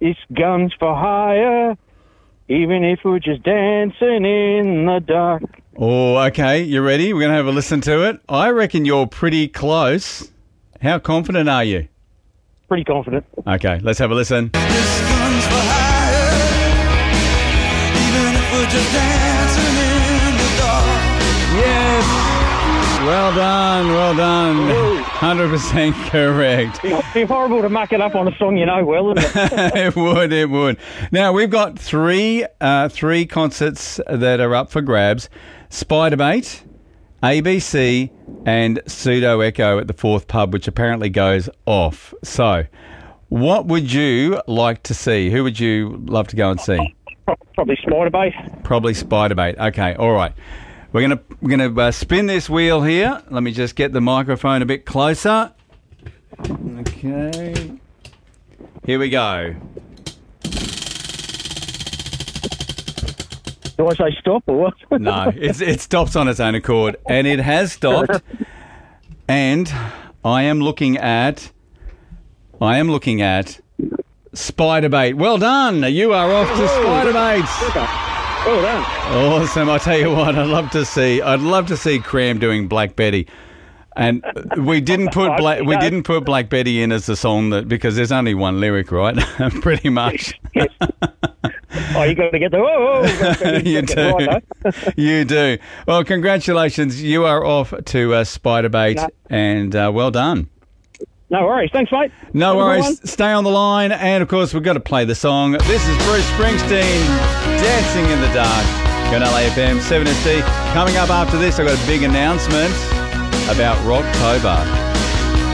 It's guns for hire, even if we're just dancing in the dark. Oh, okay. You ready? We're going to have a listen to it. I reckon you're pretty close. How confident are you? Pretty confident. Okay, let's have a listen. This guns for hire, even if we're just dancing in the dark. Yes. Well done. Well done. Woo. 100% correct. It'd be horrible to muck it up on a song you know well, isn't it? It would. Now, we've got three concerts that are up for grabs. Spiderbait, ABC, and Pseudo Echo at the Fourth Pub, which apparently goes off. So, what would you like to see? Who would you love to go and see? Probably Spiderbait. Probably Spiderbait. Okay, all right. We're gonna spin this wheel here. Let me just get the microphone a bit closer. Okay. Here we go. Do I say stop or what? No, it stops on its own accord, and it has stopped. And I am looking at Spiderbait. Well done. You are off to Spiderbait. Well done. Awesome. I tell you what, I'd love to see Cram doing Black Betty. And we didn't put Black Betty in as the song because there's only one lyric, right? Pretty much. Yes. Oh, you got to get the You do. Right, You do. Well, congratulations. You are off to Spiderbait, and well done. No worries. Thanks, mate. No Have a good worries. one. Stay on the line, and of course, we've got to play the song. This is Bruce Springsteen, Dancing in the Dark. Go on LAFM 7FD. Coming up after this, I've got a big announcement about Rocktober.